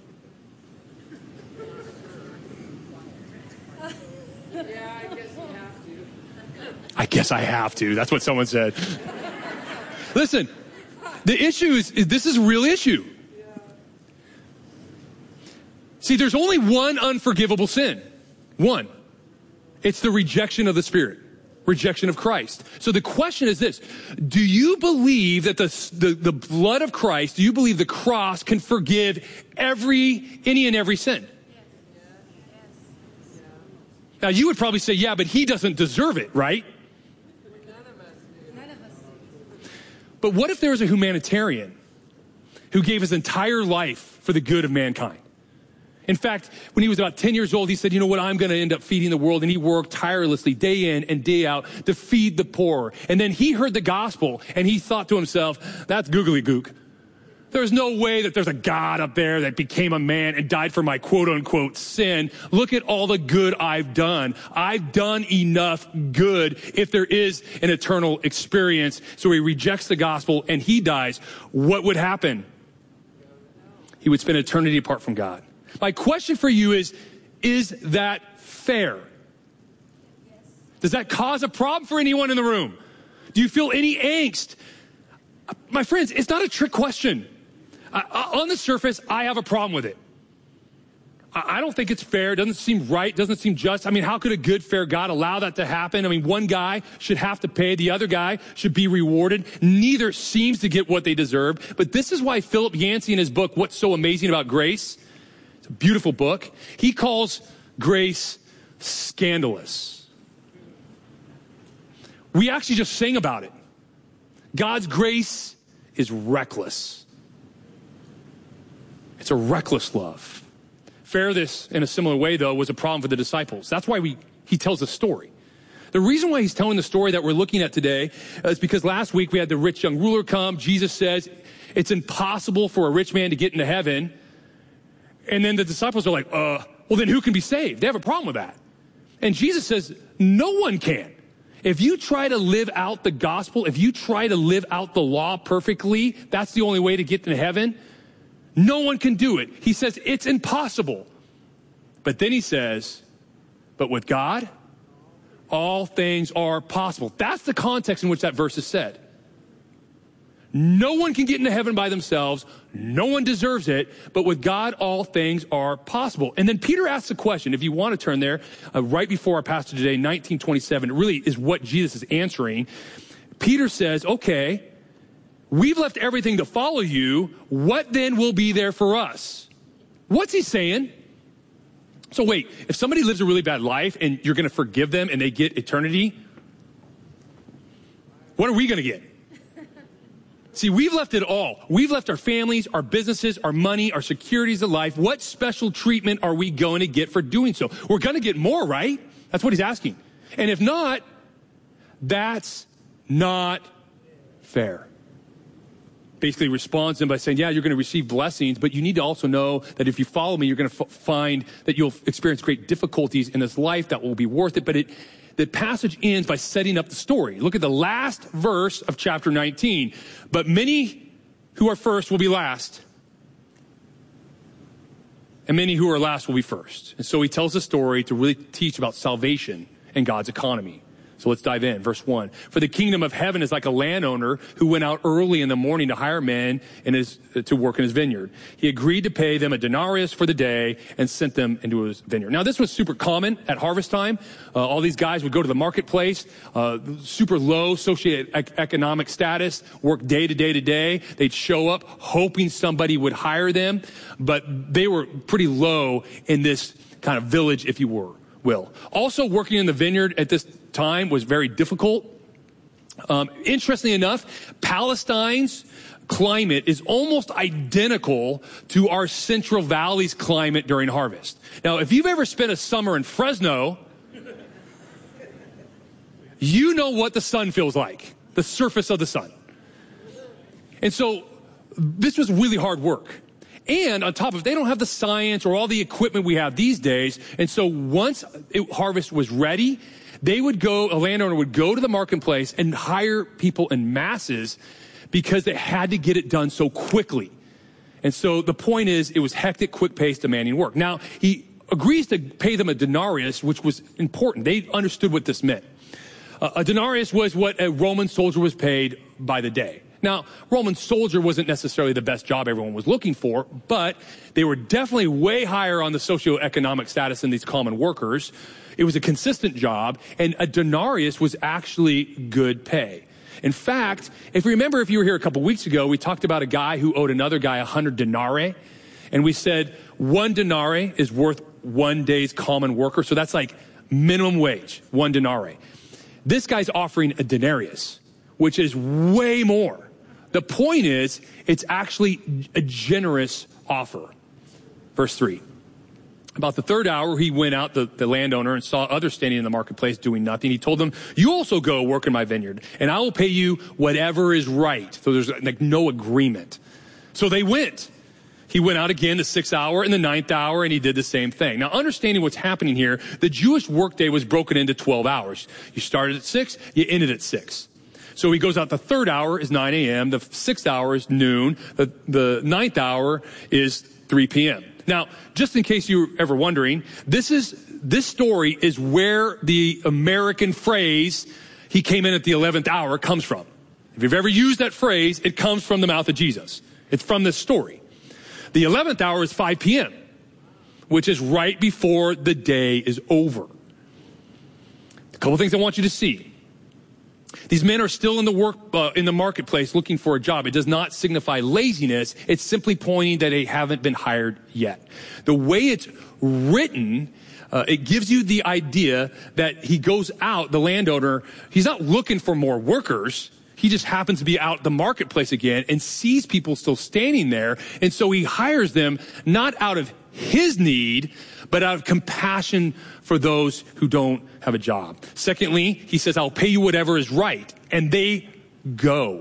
Speaker 19: I guess I have to. That's what someone said. Listen, the issue is, is this is a real issue. See, there's only one unforgivable sin. One. It's the rejection of the Spirit. Rejection of Christ. So the question is this. Do you believe that the, the, the blood of Christ, do you believe the cross can forgive every, any and every sin? Now you would probably say, yeah, but he doesn't deserve it, right? But what if there was a humanitarian who gave his entire life for the good of mankind? In fact, when he was about ten years old, he said, you know what, I'm going to end up feeding the world. And he worked tirelessly day in and day out to feed the poor. And then he heard the gospel and he thought to himself, that's googly gook. There's no way that there's a God up there that became a man and died for my quote unquote sin. Look at all the good I've done. I've done enough good if there is an eternal experience. So he rejects the gospel and he dies. What would happen? He would spend eternity apart from God. My question for you is, is that fair? Does that cause a problem for anyone in the room? Do you feel any angst? My friends, it's not a trick question. Uh, on the surface, I have a problem with it. I don't think it's fair. It doesn't seem right. It doesn't seem just. I mean, how could a good, fair God allow that to happen? I mean, one guy should have to pay. The other guy should be rewarded. Neither seems to get what they deserve. But this is why Philip Yancey in his book, What's So Amazing About Grace? It's a beautiful book. He calls grace scandalous. We actually just sang about it. God's grace is reckless. It's a reckless love. Fare this in a similar way, though, was a problem for the disciples. That's why we he tells the story. The reason why he's telling the story that we're looking at today is because last week we had the rich young ruler come. Jesus says it's impossible for a rich man to get into heaven. And then the disciples are like, uh, well, then who can be saved? They have a problem with that. And Jesus says, no one can. If you try to live out the gospel, if you try to live out the law perfectly, that's the only way to get to heaven. No one can do it. He says it's impossible. But then he says, but with God, all things are possible. That's the context in which that verse is said. No one can get into heaven by themselves. No one deserves it. But with God, all things are possible. And then Peter asks a question, if you want to turn there, uh, right before our passage today, nineteen twenty-seven, it really is what Jesus is answering. Peter says, okay, we've left everything to follow you. What then will be there for us? What's he saying? So wait, if somebody lives a really bad life and you're going to forgive them and they get eternity, what are we going to get? See, we've left it all. We've left our families, our businesses, our money, our securities of life. What special treatment are we going to get for doing so? We're going to get more, right? That's what he's asking. And if not, that's not fair. Basically responds to them by saying, yeah, you're going to receive blessings, but you need to also know that if you follow me, you're going to f- find that you'll experience great difficulties in this life that will be worth it. But it, the passage ends by setting up the story. Look at the last verse of chapter nineteen. But many who are first will be last, and many who are last will be first. And so he tells the story to really teach about salvation and God's economy. So let's dive in. Verse one. For the kingdom of heaven is like a landowner who went out early in the morning to hire men in his, to work in his vineyard. He agreed to pay them a denarius for the day and sent them into his vineyard. Now, this was super common at harvest time. Uh, all these guys would go to the marketplace, uh, super low socioeconomic status, work day to day to day. They'd show up hoping somebody would hire them, but they were pretty low in this kind of village, if you were. Will. Also, working in the vineyard at this time was very difficult. Um, interestingly enough, Palestine's climate is almost identical to our Central Valley's climate during harvest. Now, if you've ever spent a summer in Fresno, you know what the sun feels like, the surface of the sun. And so this was really hard work. And on top of it, they don't have the science or all the equipment we have these days. And so once it, harvest was ready, they would go, a landowner would go to the marketplace and hire people in masses because they had to get it done so quickly. And so the point is, it was hectic, quick-paced, demanding work. Now, he agrees to pay them a denarius, which was important. They understood what this meant. Uh, a denarius was what a Roman soldier was paid by the day. Now, Roman soldier wasn't necessarily the best job everyone was looking for, but they were definitely way higher on the socioeconomic status than these common workers. It was a consistent job, and a denarius was actually good pay. In fact, if you remember, if you were here a couple weeks ago, we talked about a guy who owed another guy a hundred denarii, and we said one denarii is worth one day's common worker, so that's like minimum wage, one denarii. This guy's offering a denarius, which is way more. The point is, it's actually a generous offer. Verse three. About the third hour, he went out, the, the landowner, and saw others standing in the marketplace doing nothing. He told them, you also go work in my vineyard, and I will pay you whatever is right. So there's like no agreement. So they went. He went out again the sixth hour and the ninth hour, and he did the same thing. Now, understanding what's happening here, the Jewish workday was broken into twelve hours. You started at six, you ended at six. So he goes out, the third hour is nine a.m., the sixth hour is noon, the, the ninth hour is three p.m. Now, just in case you were ever wondering, this is, this story is where the American phrase, he came in at the eleventh hour, comes from. If you've ever used that phrase, it comes from the mouth of Jesus. It's from this story. The eleventh hour is five p.m., which is right before the day is over. A couple things I want you to see. These men are still in the work, uh, in the marketplace looking for a job. It does not signify laziness. It's simply pointing that they haven't been hired yet. The way it's written, uh, it gives you the idea that he goes out, the landowner, he's not looking for more workers. He just happens to be out the marketplace again and sees people still standing there. And so he hires them not out of his need, but out of compassion for those who don't have a job. Secondly, he says, I'll pay you whatever is right. And they go.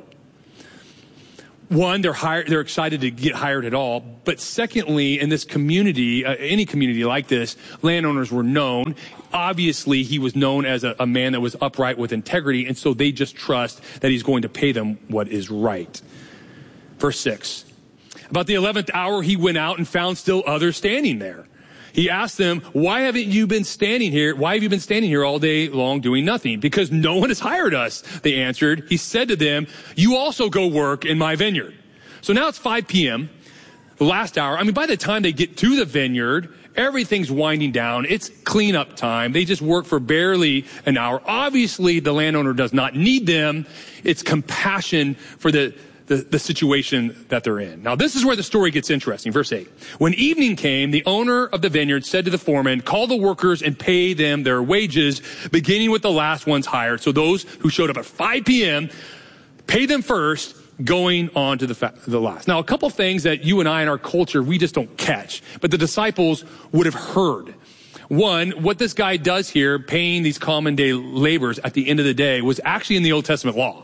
Speaker 19: One, they're hired, they're excited to get hired at all. But secondly, in this community, uh, any community like this, landowners were known. Obviously, he was known as a, a man that was upright with integrity. And so they just trust that he's going to pay them what is right. Verse six. About the eleventh hour, he went out and found still others standing there. He asked them, why haven't you been standing here? Why have you been standing here all day long doing nothing? Because no one has hired us, they answered. He said to them, you also go work in my vineyard. So now it's five p.m., the last hour. I mean, by the time they get to the vineyard, everything's winding down. It's cleanup time. They just work for barely an hour. Obviously, the landowner does not need them. It's compassion for the The, the situation that they're in. Now, this is where the story gets interesting. Verse eight. When evening came, the owner of the vineyard said to the foreman, call the workers and pay them their wages, beginning with the last ones hired. So those who showed up at five p.m., pay them first, going on to the, fa- the last. Now, a couple things that you and I in our culture, we just don't catch, but the disciples would have heard. One, what this guy does here, paying these common day laborers at the end of the day, was actually in the Old Testament law.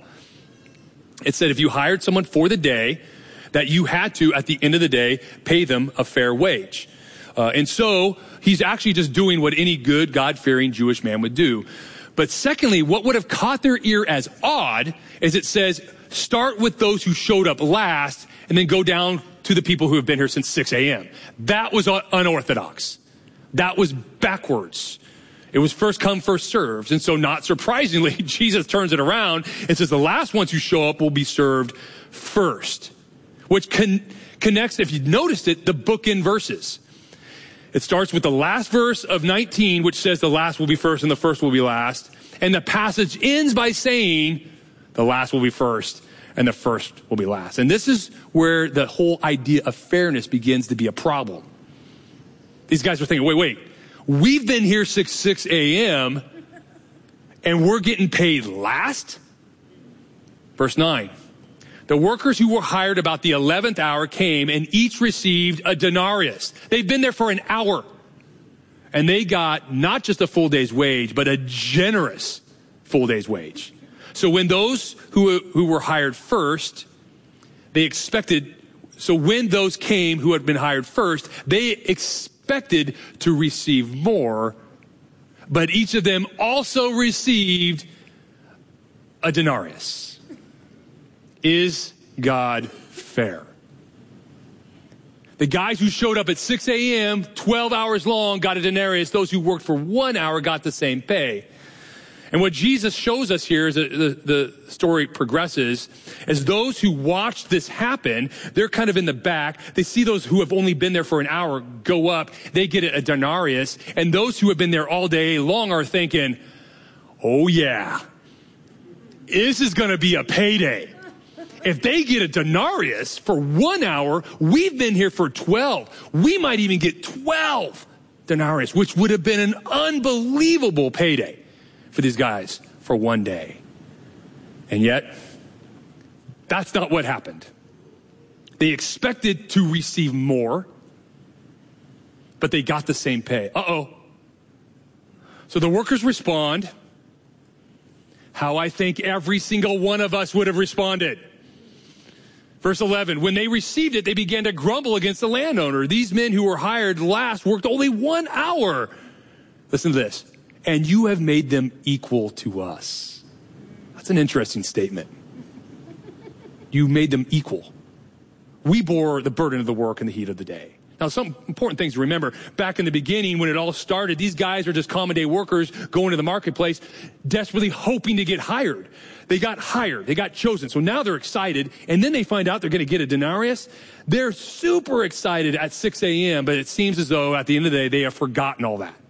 Speaker 19: It said if you hired someone for the day, that you had to, at the end of the day, pay them a fair wage. Uh, and so he's actually just doing what any good, God-fearing Jewish man would do. But secondly, what would have caught their ear as odd is it says, start with those who showed up last and then go down to the people who have been here since six a.m. That was unorthodox. That was backwards. It was first come, first served. And so not surprisingly, Jesus turns it around and says the last ones who show up will be served first, which con- connects, if you noticed it, the bookend verses. It starts with the last verse of nineteen, which says the last will be first and the first will be last. And the passage ends by saying the last will be first and the first will be last. And this is where the whole idea of fairness begins to be a problem. These guys are thinking, wait, wait. We've been here since six a.m. and we're getting paid last? Verse nine. The workers who were hired about the eleventh hour came and each received a denarius. They've been there for an hour. And they got not just a full day's wage, but a generous full day's wage. So when those who, who were hired first, they expected, so when those came who had been hired first, they expected expected to receive more, but each of them also received a denarius. Is God fair? The guys who showed up at six a.m., twelve hours long, got a denarius. Those who worked for one hour got the same pay. And what Jesus shows us here as the, the story progresses is those who watched this happen, they're kind of in the back. They see those who have only been there for an hour go up. They get a denarius. And those who have been there all day long are thinking, oh yeah, this is going to be a payday. If they get a denarius for one hour, we've been here for twelve. We might even get twelve denarius, which would have been an unbelievable payday for these guys for one day. And yet, that's not what happened. They expected to receive more, but they got the same pay. Uh-oh. So the workers respond how I think every single one of us would have responded. Verse eleven, when they received it, they began to grumble against the landowner. These men who were hired last worked only one hour. Listen to this. And you have made them equal to us. That's an interesting statement. You made them equal. We bore the burden of the work in the heat of the day. Now, some important things to remember. Back in the beginning, when it all started, these guys are just common day workers going to the marketplace, desperately hoping to get hired. They got hired. They got chosen. So now they're excited. And then they find out they're going to get a denarius. They're super excited at six a.m., but it seems as though at the end of the day, they have forgotten all that.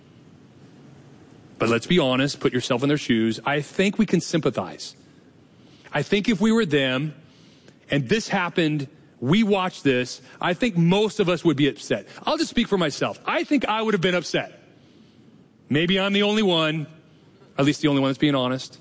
Speaker 19: But let's be honest, put yourself in their shoes. I think we can sympathize. I think if we were them and this happened, we watched this, I think most of us would be upset. I'll just speak for myself. I think I would have been upset. Maybe I'm the only one, at least the only one that's being honest.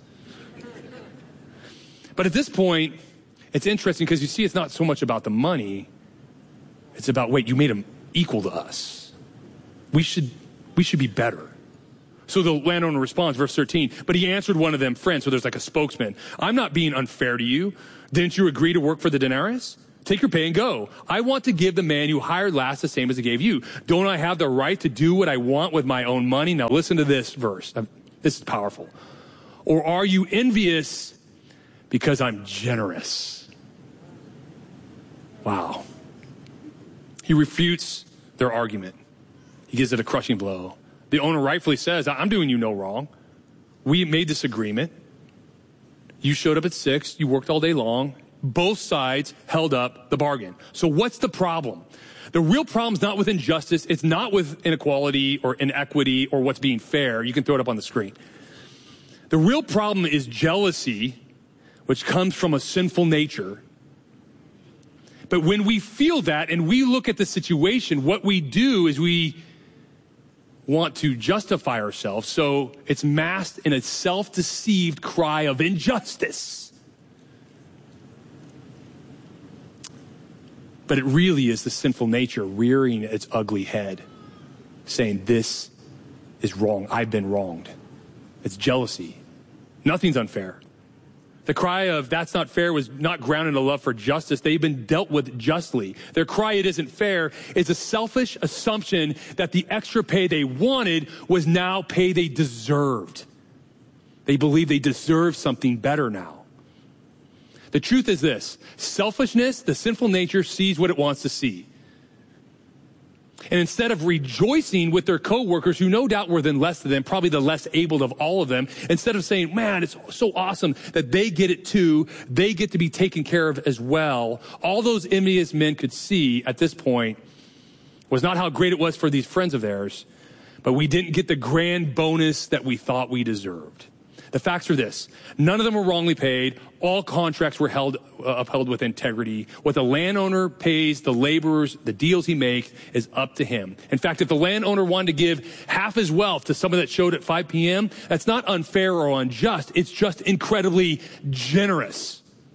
Speaker 19: But at this point, it's interesting because you see it's not so much about the money. It's about, wait, you made them equal to us. We should, we should be better. So the landowner responds, verse thirteen, but he answered one of them, friend, so there's like a spokesman. I'm not being unfair to you. Didn't you agree to work for the denarius? Take your pay and go. I want to give the man you hired last the same as I gave you. Don't I have the right to do what I want with my own money? Now listen to this verse. This is powerful. Or are you envious because I'm generous? Wow. He refutes their argument. He gives it a crushing blow. The owner rightfully says, I'm doing you no wrong. We made this agreement. You showed up at six. You worked all day long. Both sides held up the bargain. So what's the problem? The real problem is not with injustice. It's not with inequality or inequity or what's being fair. You can throw it up on the screen. The real problem is jealousy, which comes from a sinful nature. But when we feel that and we look at the situation, what we do is we want to justify ourselves. So it's masked in a self-deceived cry of injustice. But it really is the sinful nature rearing its ugly head, saying, this is wrong. I've been wronged. It's jealousy. Nothing's unfair. The cry of that's not fair was not grounded in a love for justice. They've been dealt with justly. Their cry, it isn't fair, is a selfish assumption that the extra pay they wanted was now pay they deserved. They believe they deserve something better now. The truth is this, selfishness, the sinful nature, sees what it wants to see. And instead of rejoicing with their coworkers, who no doubt were then less than them, probably the less able of all of them, instead of saying, man, it's so awesome that they get it too, they get to be taken care of as well, all those envious men could see at this point was not how great it was for these friends of theirs, but we didn't get the grand bonus that we thought we deserved. The facts are this. None of them were wrongly paid. All contracts were held, uh, upheld with integrity. What the landowner pays the laborers, the deals he makes, is up to him. In fact, if the landowner wanted to give half his wealth to someone that showed at five p.m., that's not unfair or unjust. It's just incredibly generous.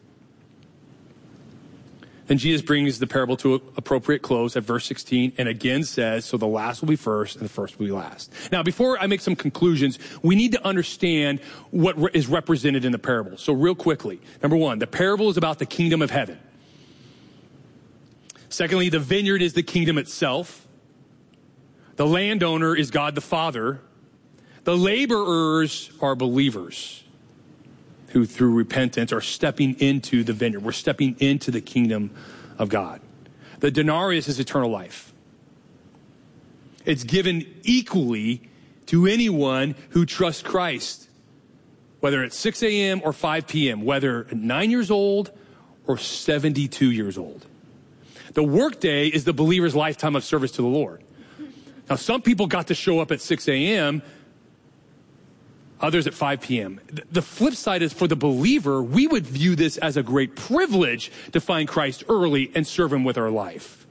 Speaker 19: Then Jesus brings the parable to an appropriate close at verse sixteen and again says, so the last will be first and the first will be last. Now, before I make some conclusions, we need to understand what re- is represented in the parable. So real quickly, number one, the parable is about the kingdom of heaven. Secondly, the vineyard is the kingdom itself. The landowner is God the Father. The laborers are believers who through repentance are stepping into the vineyard. We're stepping into the kingdom of God. The denarius is eternal life. It's given equally to anyone who trusts Christ, whether it's six a.m. or five p.m., whether nine years old or seventy-two years old. The workday is the believer's lifetime of service to the Lord. Now, some people got to show up at six a.m., others at five p.m. The flip side is for the believer, we would view this as a great privilege to find Christ early and serve him with our life.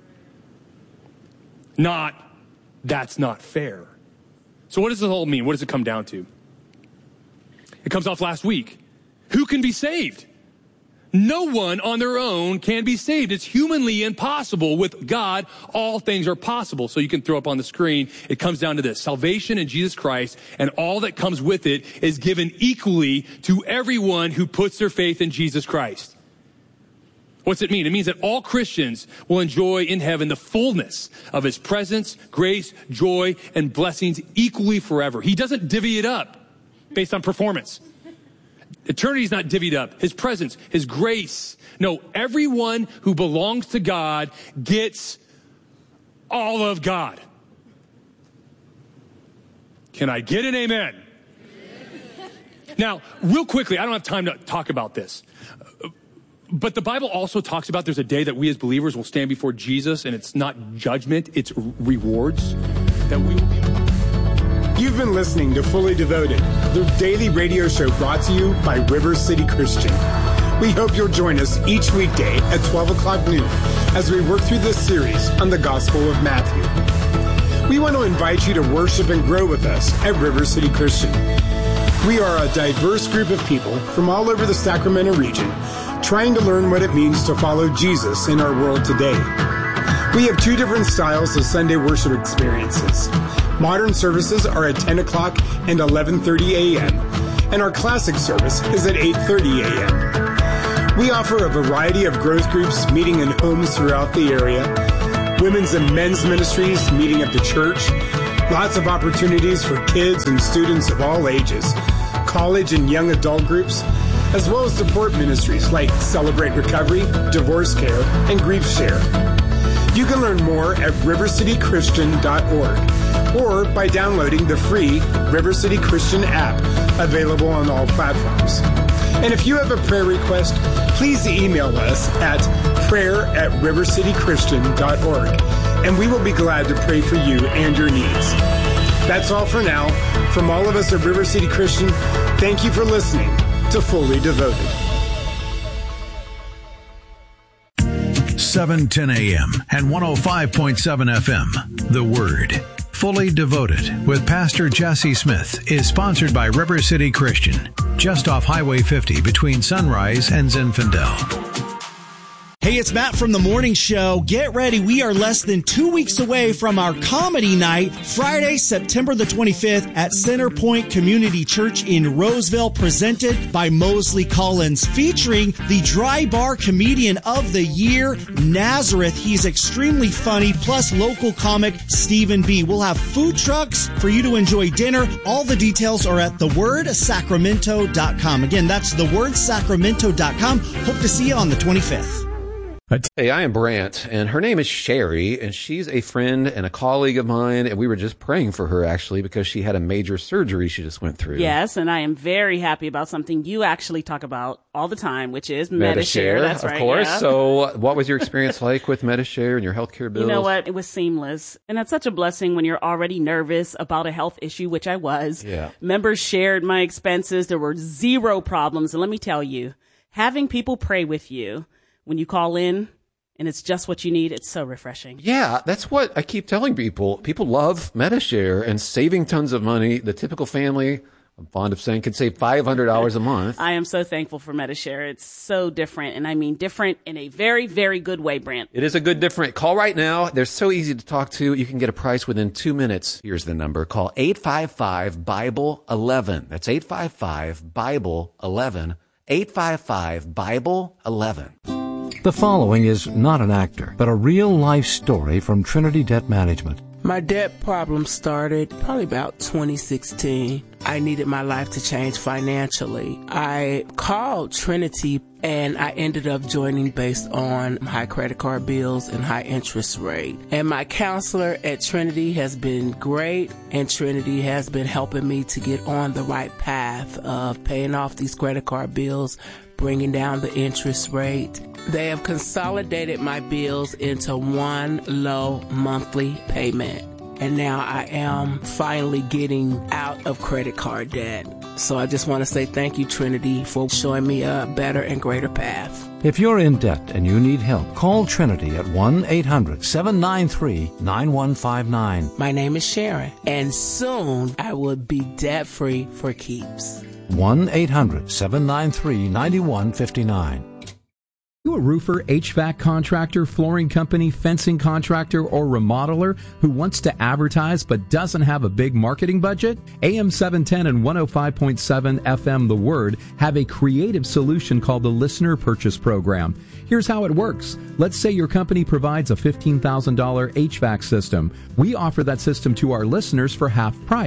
Speaker 19: Not, that's not fair. So what does this all mean? What does it come down to? It comes off last week. Who can be saved? No one on their own can be saved. It's humanly impossible. With God, all things are possible. So you can throw up on the screen. It comes down to this. Salvation in Jesus Christ and all that comes with it is given equally to everyone who puts their faith in Jesus Christ. What's it mean? It means that all Christians will enjoy in heaven the fullness of his presence, grace, joy, and blessings equally forever. He doesn't divvy it up based on performance. Eternity is not divvied up. His presence, his grace. No, everyone who belongs to God gets all of God. Can I get an amen? Now, real quickly, I don't have time to talk about this, but the Bible also talks about there's a day that we as believers will stand before Jesus, and it's not judgment, it's rewards that we will be.
Speaker 18: You've been listening to Fully Devoted, the daily radio show brought to you by River City Christian. We hope you'll join us each weekday at twelve o'clock noon as we work through this series on the Gospel of Matthew. We want to invite you to worship and grow with us at River City Christian. We are a diverse group of people from all over the Sacramento region trying to learn what it means to follow Jesus in our world today. We have two different styles of Sunday worship experiences. Modern services are at ten o'clock and eleven thirty a.m., and our classic service is at eight thirty a.m. We offer a variety of growth groups meeting in homes throughout the area, women's and men's ministries meeting at the church, lots of opportunities for kids and students of all ages, college and young adult groups, as well as support ministries like Celebrate Recovery, Divorce Care, and Grief Share. You can learn more at river city christian dot org or by downloading the free River City Christian app available on all platforms. And if you have a prayer request, please email us at prayer at river city christian dot org, and we will be glad to pray for you and your needs. That's all for now. From all of us at River City Christian, thank you for listening to Fully Devoted.
Speaker 17: seven ten a.m. and one oh five point seven F M. The Word. Fully Devoted with Pastor Jesse Smith is sponsored by River City Christian, just off Highway fifty between Sunrise and Zinfandel.
Speaker 6: Hey, it's Matt from The Morning Show. Get ready. We are less than two weeks away from our comedy night, Friday, September the twenty-fifth at Centerpoint Community Church in Roseville, presented by Mosley Collins, featuring the Dry Bar Comedian of the Year, Nazareth. He's extremely funny, plus local comic Stephen B. We'll have food trucks for you to enjoy dinner. All the details are at the word sacramento dot com. Again, that's the word sacramento dot com. Hope to see you on the twenty-fifth.
Speaker 9: Hey, I am Brant, and her name is Sherry, and she's a friend and a colleague of mine, and we were just praying for her, actually, because she had a major surgery she just went through.
Speaker 10: Yes, and I am very happy about something you actually talk about all the time, which is
Speaker 9: Medi-Share.
Speaker 10: Medi-Share. That's
Speaker 9: of
Speaker 10: right,
Speaker 9: course.
Speaker 10: yeah.
Speaker 9: So what was your experience like with Medi-Share and your healthcare bills?
Speaker 10: You know what? It was seamless. And that's such a blessing when you're already nervous about a health issue, which I was.
Speaker 9: Yeah.
Speaker 10: Members shared my expenses. There were zero problems. And let me tell you, having people pray with you when you call in, and it's just what you need, it's so refreshing.
Speaker 9: Yeah, that's what I keep telling people. People love Medi-Share and saving tons of money. The typical family, I'm fond of saying, can save five hundred dollars a month.
Speaker 10: I am so thankful for Medi-Share. It's so different, and I mean different in a very, very good way, Brant.
Speaker 9: It is a good different. Call right now. They're so easy to talk to. You can get a price within two minutes. Here's the number. Call eight five five, Bible eleven. That's eight five five, Bible eleven. eight five five, Bible eleven.
Speaker 11: The following is not an actor, but a real-life story from Trinity Debt Management.
Speaker 12: My debt problem started probably about twenty sixteen. I needed my life to change financially. I called Trinity and I ended up joining based on high credit card bills and high interest rate. And my counselor at Trinity has been great, and Trinity has been helping me to get on the right path of paying off these credit card bills, bringing down the interest rate. They have consolidated my bills into one low monthly payment. And now I am finally getting out of credit card debt. So I just want to say thank you, Trinity, for showing me a better and greater path.
Speaker 11: If you're in debt and you need help, call Trinity at one eight hundred, seven nine three, nine one five nine.
Speaker 12: My name is Sharon, and soon I will be debt-free for keeps.
Speaker 11: one eight hundred, seven nine three, nine one five nine.
Speaker 20: You a roofer, H V A C contractor, flooring company, fencing contractor, or remodeler who wants to advertise but doesn't have a big marketing budget? A M seven ten and one oh five point seven F M The Word have a creative solution called the Listener Purchase Program. Here's how it works. Let's say your company provides a fifteen thousand dollars H V A C system. We offer that system to our listeners for half price.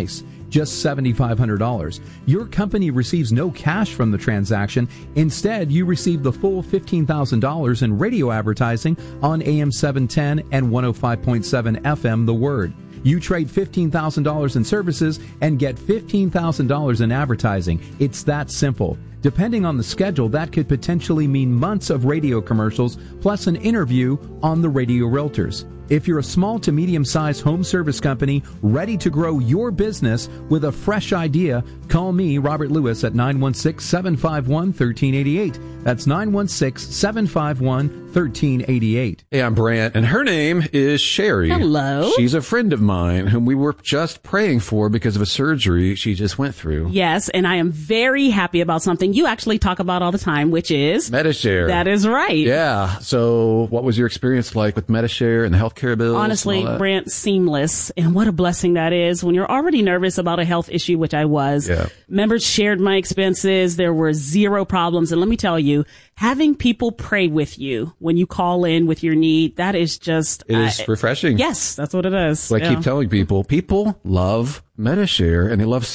Speaker 20: just seven thousand five hundred dollars. Your company receives no cash from the transaction. Instead, you receive the full fifteen thousand dollars in radio advertising on A M seven ten and one oh five point seven F M The Word. You trade fifteen thousand dollars in services and get fifteen thousand dollars in advertising. It's that simple. Depending on the schedule, that could potentially mean months of radio commercials plus an interview on the Radio Realtors. If you're a small to medium-sized home service company ready to grow your business with a fresh idea, call me, Robert Lewis, at nine one six, seven five one, one three eight eight. That's nine one six, seven five one, one three eight eight.
Speaker 9: Hey, I'm Brant, and her name is Sherry.
Speaker 10: Hello.
Speaker 9: She's a friend of mine whom we were just praying for because of a surgery she just went through.
Speaker 10: Yes, and I am very happy about something you actually talk about all the time, which is
Speaker 9: Medi-Share.
Speaker 10: That is right.
Speaker 9: Yeah. So what was your experience like with Medi-Share and the healthcare bills?
Speaker 10: Honestly, Brant, seamless. And what a blessing that is when you're already nervous about a health issue, which I was.
Speaker 9: Yeah.
Speaker 10: Members shared my expenses. There were zero problems. And let me tell you, having people pray with you when you call in with your need, that is just...
Speaker 9: It is
Speaker 10: uh,
Speaker 9: refreshing.
Speaker 10: Yes, that's what it is.
Speaker 9: So I
Speaker 10: yeah.
Speaker 9: keep telling people, people love Medi-Share and they love